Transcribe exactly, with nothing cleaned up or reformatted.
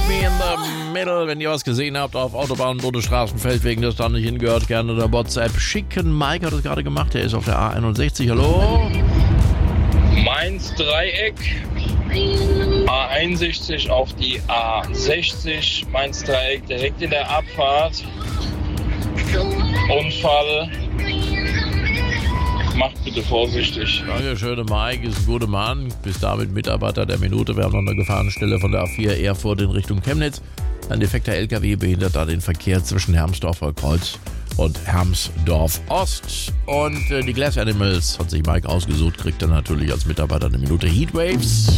Me in the Middle. Wenn ihr was gesehen habt auf Autobahnen, Bundesstraßen, Feldwegen, das da nicht hingehört, gerne der WhatsApp schicken. Mike hat das gerade gemacht, der ist auf der A einundsechzig. Hallo? Mainz-Dreieck, A einundsechzig auf die A sechzig, Mainz-Dreieck direkt in der Abfahrt. Unfall. Macht bitte vorsichtig. Dankeschön, Mike ist ein guter Mann. Bis damit Mitarbeiter der Minute. Wir haben noch eine Gefahrenstelle von der A vier Erfurt in Richtung Chemnitz. Ein defekter L K W behindert da den Verkehr zwischen Hermsdorfer Kreuz und Hermsdorf Ost. Und äh, die Glass Animals hat sich Mike ausgesucht, kriegt er natürlich als Mitarbeiter eine Minute Heatwaves.